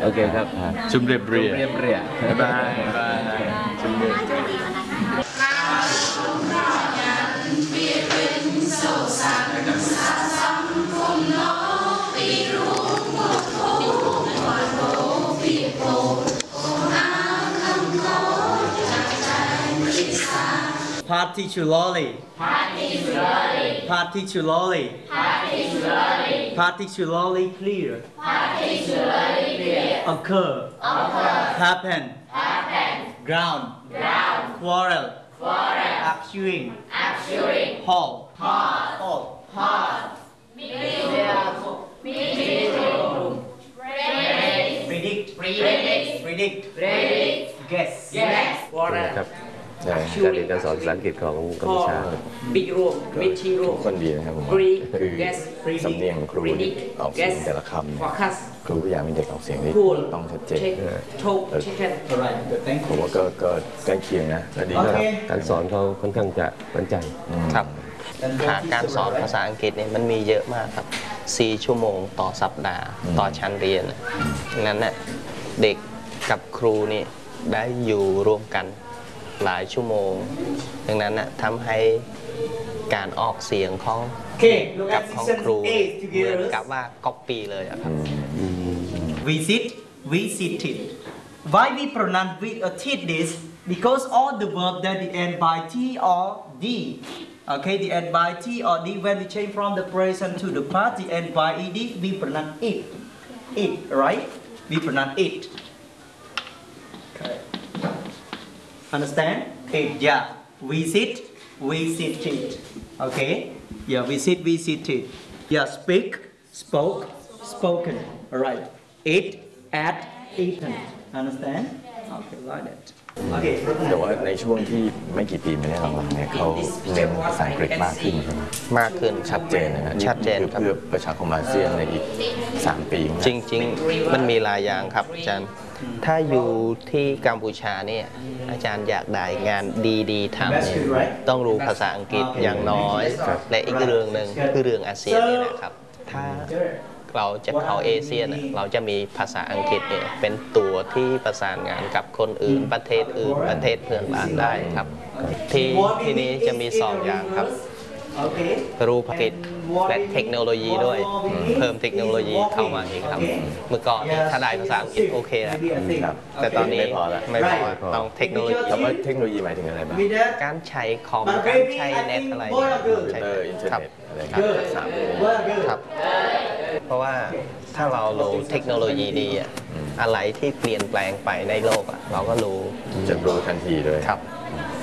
เคครับชุมเรียบเรียบ๊ายบายชุมเรีย Particularly clear occur happen ground quarrel arguing halt predict guess ครับการเรียนการสอนภาษาอังกฤษของกัมพูชาบิ๊กรูมมิชชิงรูมคนดีนะครับผมคือสำเนียงของครูออกเสียงแต่ละคำครูพยายามให้เด็กออกเสียงได้ต้องชัดเจนผมว่าก็ใกล้เคียงนะก็ดีครับการสอนเขาค่อนข้างจะมั่นใจครับการสอนภาษาอังกฤษเนี่ยมันมีเยอะมากครับ4 ชั่วโมงต่อสัปดาห์ต่อชั้นเรียนนั้นน่ะเด็กกับครูนี่ได้อยู่ร่วมกันหลายชั่วโมงดังนั้นน่ะทำให้การออกเสียงของกับของครูเหมือนกับว่าก๊อปปี้เลยครับ visited why we pronounce tit this because all the verb that the end by t or d okay the end by t or d when we change from the present to the past the end by ed we pronounce it right we pronounce it understand it yeah visited okay yeah visited yeah spoken all right eat eaten understand okay like that okay แต่ว่าในช่วงที่ไม่กี่ปีมานี้หลังๆเนี่ยเขาเน้นภาษาอังกฤษมากขึ้นมากขึ้นชัดเจนนะชัดเจนครับเพื่อประชาคมอาเซียนในอีก3 ปีจริงๆมันมีหลายอย่างครับอาจารย์ถ้าอยู่ที่กัมพูชาเนี่ยอาจารย์อยากได้งานดีๆทำเนี่ยต้องรู้ภาษาอังกฤษอย่างน้อยและอีกเรื่องหนึ่งคือเรื่องอาเซียนนี่แหละครับถ้าเราจะเข้าเอเชียเราจะมีภาษาอังกฤษเนี่ยเป็นตัวที่ประสานงานกับคนอื่นประเทศอื่นประเทศเพื่อนบ้านได้ครับที่นี้จะมี2 อย่างครับรู้ภาษาอังกฤษและเทคโนโลยีด้วยเพิ่มเทคโนโลยีเข้ามาอีกครับเมื่อก่อนถ้าได้ภาษาอังกฤษโอเคแล้วแต่ตอนนี้ไม่พอต้องเทคโนโลยีแต่ว่าเทคโนโลยีหมายถึงอะไรบ้างการใช้คอมการใช้เน็ตอะไรใช้อินเทอร์เน็ตอะไรครับเพราะว่าถ้าเรารู้เทคโนโลยีดีอะไรที่เปลี่ยนแปลงไปในโลกเราก็รู้จะรู้ทันทีเลยครับ